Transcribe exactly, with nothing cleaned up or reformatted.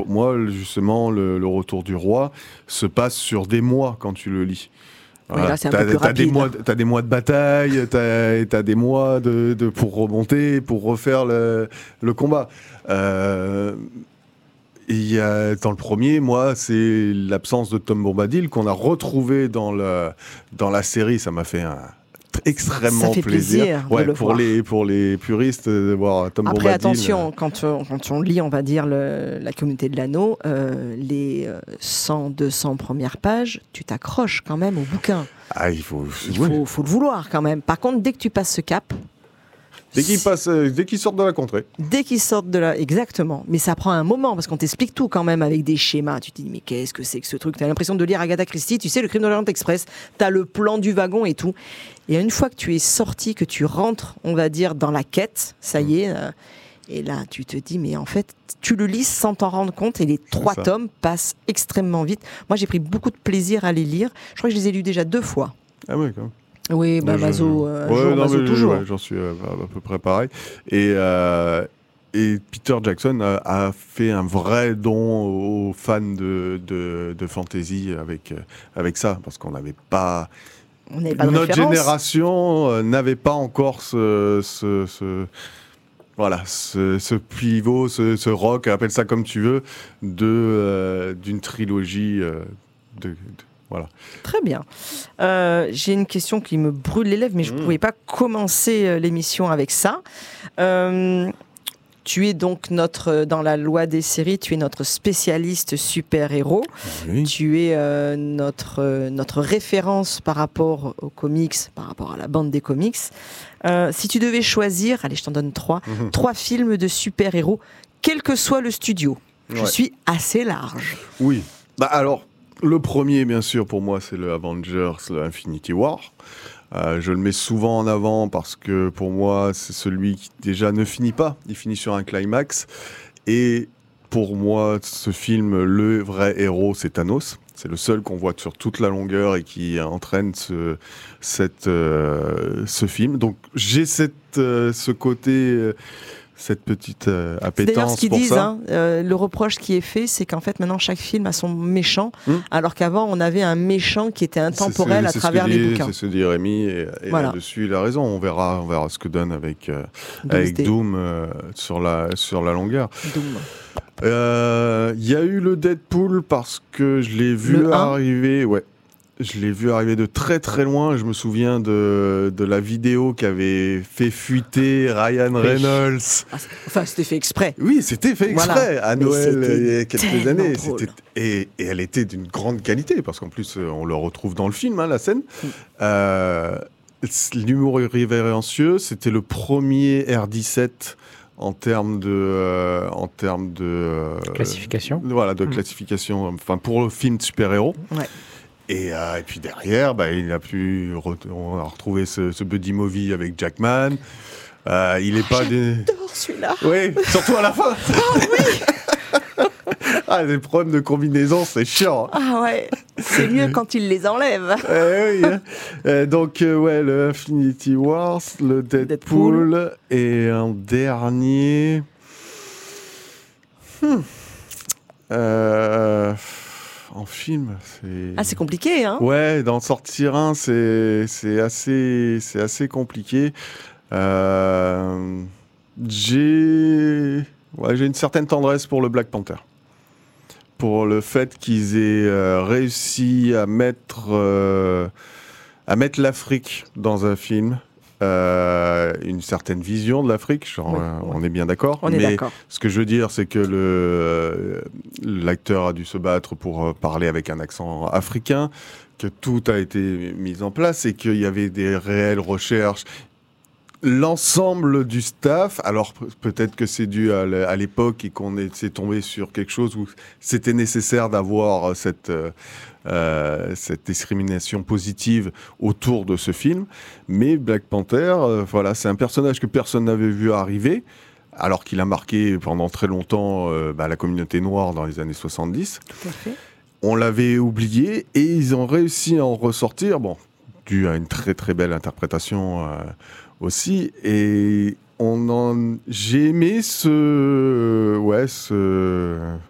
moi, justement, le, le Retour du Roi se passe sur des mois quand tu le lis. Oui, là, c'est un t'as, peu plus t'as rapide. Des mois, t'as des mois de bataille, t'as, t'as des mois de, de, pour remonter, pour refaire le, le combat. Euh, il y a, dans le premier, moi, c'est l'absence de Tom Bombadil qu'on a retrouvé dans, le, dans la série. Ça m'a fait un... extrêmement ça fait plaisir, plaisir de ouais, le pour voir. les pour les puristes de voir Tom Après, Bombadil. attention, quand on, quand on lit, on va dire, le, la communauté de l'anneau, euh, les euh, cent deux cents premières pages, tu t'accroches quand même au bouquin. Ah, il faut, Il ouais. faut, faut le vouloir quand même. Par contre, dès que tu passes ce cap, Dès qu'ils passent, euh, dès qu'ils sortent de la contrée. Dès qu'ils sortent de là, exactement. Mais ça prend un moment parce qu'on t'explique tout quand même avec des schémas. Tu te dis, mais qu'est-ce que c'est que ce truc? T'as l'impression de lire Agatha Christie, tu sais, le Crime de l'Orient Express. T'as le plan du wagon et tout. Et une fois que tu es sorti, que tu rentres, on va dire, dans la quête, ça y est. Euh, et là, tu te dis, mais en fait, tu le lis sans t'en rendre compte et les trois tomes passent extrêmement vite. Moi, j'ai pris beaucoup de plaisir à les lire. Je crois que je les ai lus déjà deux fois. Ah ouais, quand même. Oui, bah, je... Mazo, euh, ouais, jour, non, Mazo mais, toujours. Ouais, j'en suis euh, à peu près pareil. Et, euh, et Peter Jackson a, a fait un vrai don aux fans de, de, de fantasy avec, avec ça, parce qu'on n'avait pas... On n'avait pas de Notre référence. génération euh, n'avait pas encore ce... ce, ce Voilà, ce, ce pivot, ce, ce rock, appelle ça comme tu veux, de, euh, d'une trilogie euh, de, de Voilà. Très bien. Euh, j'ai une question qui me brûle les lèvres, mais je ne mmh. pouvais pas commencer l'émission avec ça. Euh, tu es donc notre, dans la loi des séries, tu es notre spécialiste super-héros. Oui. Tu es euh, notre, euh, notre référence par rapport aux comics, par rapport à la bande des comics. Euh, si tu devais choisir, allez, je t'en donne trois, mmh. trois films de super-héros, quel que soit le studio. Je ouais. suis assez large. Oui. Bah alors... Le premier, bien sûr, pour moi, c'est le Avengers, le Infinity War. Euh, je le mets souvent en avant parce que, pour moi, c'est celui qui, déjà, ne finit pas. Il finit sur un climax. Et pour moi, ce film, le vrai héros, c'est Thanos. C'est le seul qu'on voit sur toute la longueur et qui entraîne ce, cette, euh, ce film. Donc, j'ai cette, euh, ce côté... Euh, cette petite euh, appétence pour ça. D'ailleurs, ce qu'ils disent, hein, euh, le reproche qui est fait, c'est qu'en fait, maintenant, chaque film a son méchant, hum. alors qu'avant, on avait un méchant qui était intemporel c'est, c'est, à travers les dit, bouquins. C'est ce que dit Rémi, et, et voilà. Là-dessus, il a raison. On verra, on verra ce que donne avec, euh, avec Doom euh, sur, la, sur la longueur. Doom. Il euh, y a eu le Deadpool parce que je l'ai vu le arriver... Ouais. Je l'ai vu arriver de très très loin. Je me souviens de, de la vidéo qu'avait fait fuiter Ryan Reynolds. Ah, enfin, c'était fait exprès. Oui, c'était fait exprès voilà. à Noël il y a quelques années. C'était... Et, et elle était d'une grande qualité parce qu'en plus, on le retrouve dans le film, hein, la scène. Mm. Euh, l'humour irrévérencieux, c'était le premier R dix-sept en termes de, euh, en termes de euh, classification. Voilà, de mm. classification. Enfin, pour le film de super-héros. Ouais. Et, euh, et puis derrière, bah, il a pu re- on a retrouvé ce, ce buddy movie avec Jackman. Euh, il est oh, pas des. J'adore celui-là. Oui, surtout à la fin. Ah oui. Ah, les problèmes de combinaison, c'est chiant. Ah ouais, c'est mieux quand il les enlève. euh, oui, hein. euh, donc euh, ouais, le Infinity Wars, le Deadpool, Deadpool. Et un dernier. Hmm. Euh. En film, c'est... Ah, c'est compliqué, hein? Ouais, d'en sortir un, c'est, c'est, assez, c'est assez compliqué. Euh... J'ai... Ouais, j'ai une certaine tendresse pour le Black Panther. Pour le fait qu'ils aient euh, réussi à mettre, euh, à mettre l'Afrique dans un film. Euh, une certaine vision de l'Afrique, genre, oui, euh, oui. on est bien d'accord. On mais est d'accord. Ce que je veux dire, c'est que le, euh, l'acteur a dû se battre pour euh, parler avec un accent africain, que tout a été mis en place et qu'il y avait des réelles recherches. L'ensemble du staff, alors peut-être que c'est dû à l'époque et qu'on est, s'est tombé sur quelque chose où c'était nécessaire d'avoir cette, euh, cette discrimination positive autour de ce film. Mais Black Panther, euh, voilà, c'est un personnage que personne n'avait vu arriver, alors qu'il a marqué pendant très longtemps euh, bah, la communauté noire dans les années soixante-dix. Tout à fait. On l'avait oublié et ils ont réussi à en ressortir, bon, dû à une très très belle interprétation euh, aussi, et on en... j'ai aimé ce, ouais, ce,